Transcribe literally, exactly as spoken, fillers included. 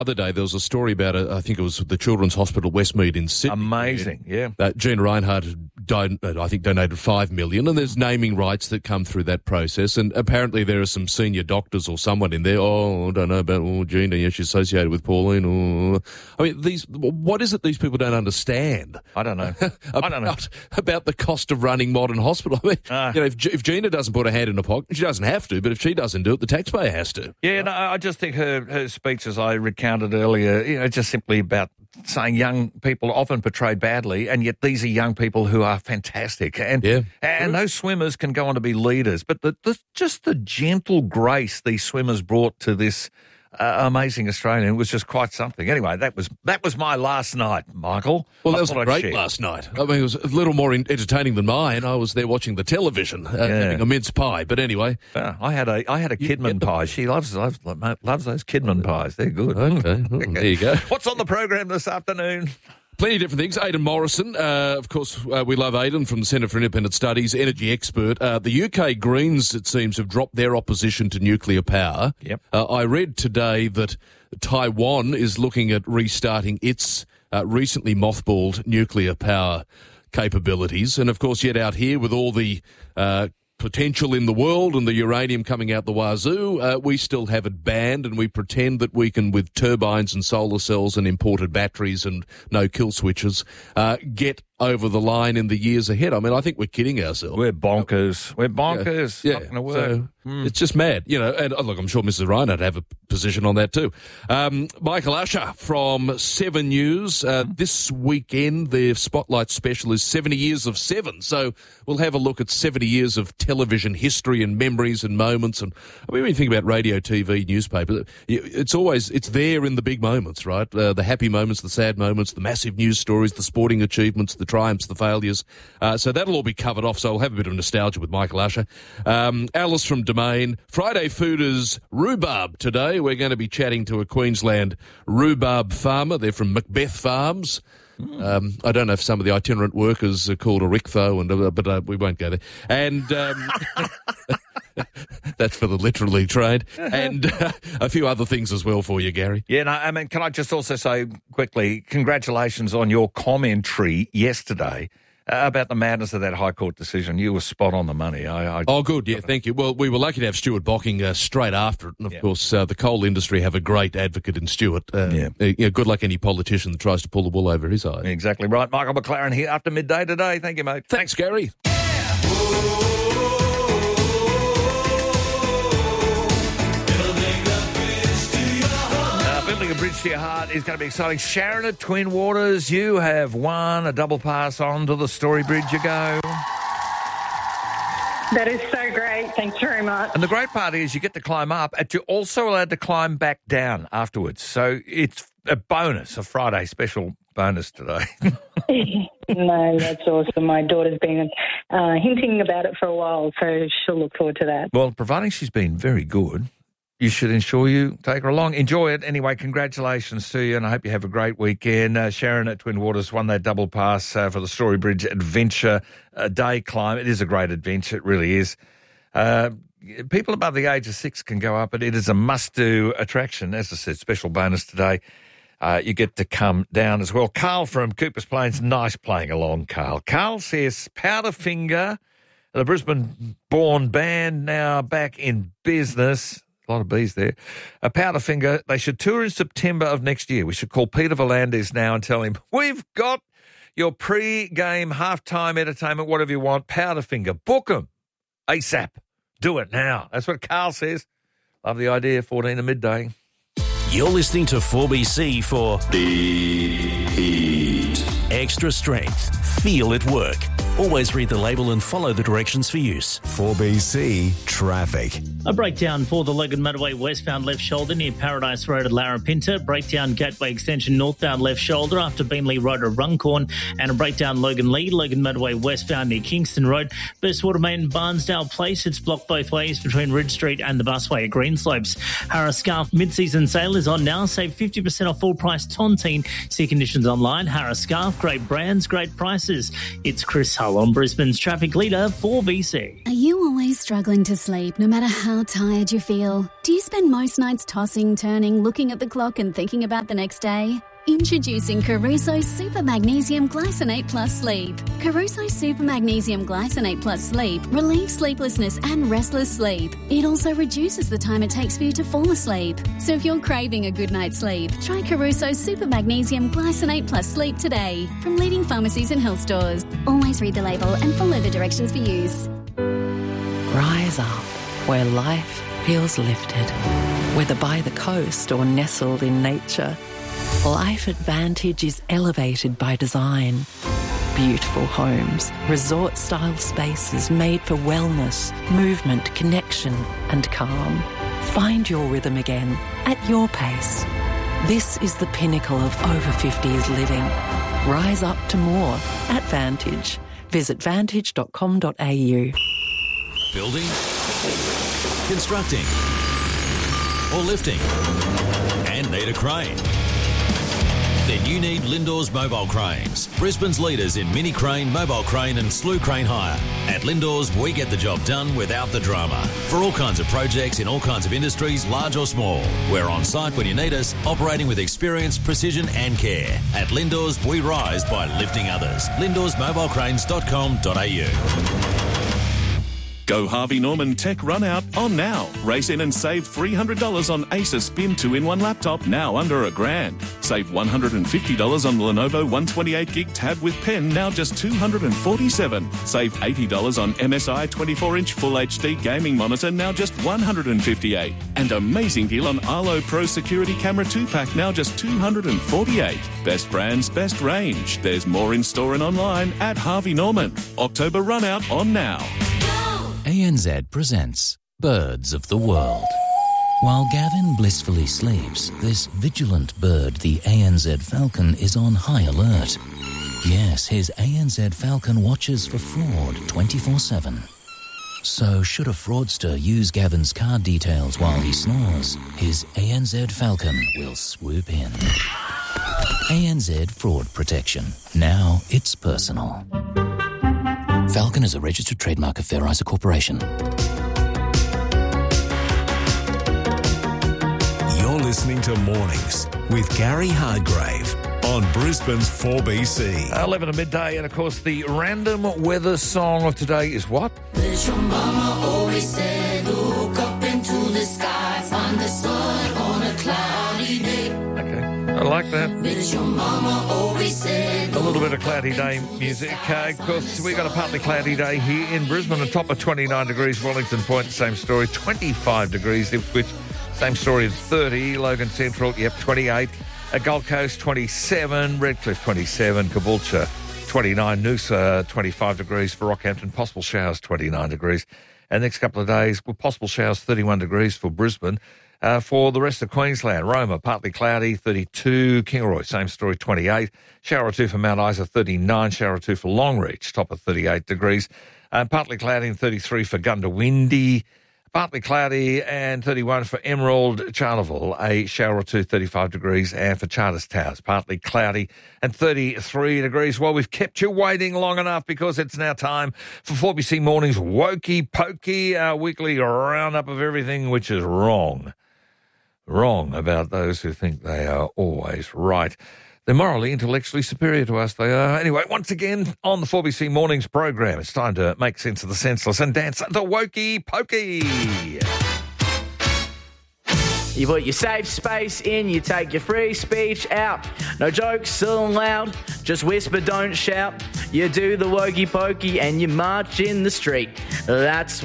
other day, there was a story about, a, I think it was the Children's Hospital Westmead in Sydney. Amazing, yeah. That Gina Reinhardt had, don- I think, donated five million dollars, and there's naming rights that come through that process, and apparently there are some senior doctors or someone in there, oh, I don't know about oh, Gina, yeah, she's associated with Pauline. Oh. I mean, these. What is it these people don't understand? I don't know. about, I don't know. About the cost of running modern hospital. I mean, Uh, you know, if, if Gina doesn't put her hand in her pocket, she doesn't have to, but if she doesn't do it, the taxpayer has to. Yeah, no, I just think her, her speech, as I recounted earlier, you know, just simply about saying young people are often portrayed badly, and yet these are young people who are fantastic. And Yeah. and those swimmers can go on to be leaders. But the, the, just the gentle grace these swimmers brought to this uh, amazing Australian was just quite something. Anyway, that was that was my last night, Michael. Well, I that was thought I'd great share. last night. I mean, it was a little more in- entertaining than mine. I was there watching the television, uh, Yeah. having a mince pie. But anyway, Uh, I had a I had a You get Kidman the- pie. She loves loves loves those Kidman pies. They're good. okay, well, there you go. What's on the program this afternoon? Plenty of different things. Aidan Morrison, uh, of course, uh, we love Aidan from the Centre for Independent Studies, energy expert. Uh, the U K Greens, it seems, have dropped their opposition to nuclear power. Yep. Uh, I read today that Taiwan is looking at restarting its uh, recently mothballed nuclear power capabilities. And, of course, yet out here with all the uh, potential in the world and the uranium coming out the wazoo, uh, we still have it banned, and we pretend that we can, with turbines and solar cells and imported batteries and no kill switches, uh, get over the line in the years ahead. I mean, I think we're kidding ourselves. We're bonkers. We're bonkers. Yeah, Not going to work. so it's just mad, you know. And oh, look, I'm sure Missus Reinhardt have a position on that too. Um, Michael Usher from Seven News. Uh, this weekend, their Spotlight special is seventy years of Seven. So we'll have a look at seventy years of television history and memories and moments. And I mean, when you think about radio, T V, newspaper, it's always, it's there in the big moments, right? Uh, the happy moments, the sad moments, the massive news stories, the sporting achievements, the triumphs, the failures. Uh, so that'll all be covered off. So I'll have a bit of nostalgia with Michael Usher. Um, Alice from Domain. Friday food is rhubarb today. We're going to be chatting to a Queensland rhubarb farmer. They're from Macbeth Farms. Um, I don't know if some of the itinerant workers are called a Rickfo, and uh, but uh, we won't go there. And um, that's for the literally trained. And uh, a few other things as well for you, Gary. Yeah, no, I mean, can I just also say quickly, congratulations on your commentary yesterday uh, about the madness of that High Court decision. You were spot on the money. I, I Oh, good. Yeah, thank you. Well, we were lucky to have Stuart Bocking uh, straight after it. And, of Yeah. course, uh, the coal industry have a great advocate in Stuart. Uh, Yeah. uh, you know, good luck any politician that tries to pull the wool over his eyes. Exactly right. Michael McLaren here after midday today. Thank you, mate. Thanks, Gary. Uh, building a bridge to your heart is going to be exciting. Sharon at Twin Waters, you have won a double pass on to the Story Bridge. You go. That is so great. Thanks very much. And the great part is you get to climb up, and you're also allowed to climb back down afterwards. So it's a bonus, a Friday special bonus today. No, that's awesome. My daughter's been uh, hinting about it for a while, so she'll look forward to that. Well, providing she's been very good, you should ensure you take her along. Enjoy it. Anyway, congratulations to you, and I hope you have a great weekend. Uh, Sharon at Twin Waters won that double pass uh, for the Story Bridge Adventure uh, Day Climb. It is a great adventure. It really is. Uh, people above the age of six can go up, but it is a must-do attraction. As I said, special bonus today. Uh, you get to come down as well. Carl from Coopers Plains, nice playing along, Carl. Carl says Powderfinger, the Brisbane-born band, now back in business. A lot of bees there. A Powderfinger, they should tour in September of next year. We should call Peter Volandis now and tell him, we've got your pre-game, halftime entertainment, whatever you want, Powderfinger. Book them ASAP. Do it now. That's what Carl says. Love the idea, fourteen to midday. You're listening to four B C for Deep Heat. Extra Strength. Feel it work. Always read the label and follow the directions for use. four B C Traffic. A breakdown for the Logan Motorway westbound left shoulder near Paradise Road at Larapinta. Breakdown Gateway Extension northbound left shoulder after Beanley Road at Runcorn. And a breakdown Logan Lee, Logan Motorway westbound near Kingston Road. Burstwater Main Barnsdale Place. It's blocked both ways between Ridge Street and the busway at Greenslopes. Harris Scarf mid-season sale is on now. Save fifty percent off full price tontine. See conditions online. Harris Scarf, great brands, great prices. It's Chris Hull on Brisbane's traffic leader, four B C. Are you always struggling to sleep no matter how tired you feel? Do you spend most nights tossing, turning, looking at the clock and thinking about the next day? Introducing Caruso Super Magnesium Glycinate Plus Sleep. Caruso Super Magnesium Glycinate Plus Sleep relieves sleeplessness and restless sleep. It also reduces the time it takes for you to fall asleep. So if you're craving a good night's sleep, try Caruso Super Magnesium Glycinate Plus Sleep today from leading pharmacies and health stores. Always read the label and follow the directions for use. Rise up where life feels lifted. Whether by the coast or nestled in nature, Life at Vantage is elevated by design. Beautiful homes, resort-style spaces made for wellness, movement, connection and calm. Find your rhythm again at your pace. This is the pinnacle of over fifties living. Rise up to more at Vantage. Visit vantage dot com dot a u. Building, constructing, or lifting, and need a crane? Then you need Lindor's Mobile Cranes, Brisbane's leaders in mini crane, mobile crane and slew crane hire. At Lindor's, we get the job done without the drama. For all kinds of projects in all kinds of industries, large or small. We're on site when you need us, operating with experience, precision and care. At Lindor's, we rise by lifting others. lindors mobile cranes dot com dot a u. Go Harvey Norman Tech Run Out on now. Race in and save three hundred dollars on Asus Spin two in one laptop, now under a grand. Save one hundred fifty dollars on the Lenovo one twenty-eight gig tab with pen, now just two hundred forty-seven dollars. Save eighty dollars on M S I twenty-four inch Full H D gaming monitor, now just one hundred fifty-eight dollars. And amazing deal on Arlo Pro Security Camera two pack, now just two hundred forty-eight dollars. Best brands, best range. There's more in store and online at Harvey Norman. October Run Out on now. A N Z presents Birds of the World. While Gavin blissfully sleeps, this vigilant bird, the A N Z falcon, is on high alert. Yes, his A N Z falcon watches for fraud twenty-four seven. So should a fraudster use Gavin's card details while he snores, his A N Z falcon will swoop in. A N Z Fraud Protection. Now it's personal. Falcon is a registered trademark of Fair Isa Corporation. You're listening to Mornings with Gary Hardgrave on Brisbane's four B C. eleven at midday, and of course the random weather song of today is what? But your mama always said, look up into the sky, find the sun on a cloudy day. Okay, I like that. But your mama always said, a little bit of cloudy day music. Uh, of course, we got a partly cloudy day here in Brisbane, a top of twenty-nine degrees. Wellington Point, same story, twenty-five degrees. Ipswich, same story at thirty. Logan Central, yep, twenty-eight. At Gold Coast, twenty-seven. Redcliffe, twenty-seven. Caboolture, twenty-nine. Noosa, twenty-five degrees. For Rockhampton, possible showers, twenty-nine degrees. And next couple of days, with possible showers, thirty-one degrees for Brisbane. Uh, for the rest of Queensland, Roma, partly cloudy, thirty-two. Kingaroy, same story, twenty-eight. Shower or two for Mount Isa, thirty-nine. Shower or two for Longreach, top of thirty-eight degrees. Uh, partly cloudy and thirty-three for Gundawindi. Partly cloudy and thirty-one for Emerald, Charleville, a shower or two, thirty-five degrees. And for Charters Towers, partly cloudy and thirty-three degrees. Well, we've kept you waiting long enough because it's now time for four B C Mornings Wokey Pokey, our weekly roundup of everything which is wrong. Wrong about those who think they are always right. They're morally, intellectually superior to us, they are. Anyway, once again, on the four B C Mornings program, it's time to make sense of the senseless and dance the Wokey Pokey. You put your safe space in, you take your free speech out. No jokes, still loud, just whisper, don't shout. You do the Wokey Pokey and you march in the street. That's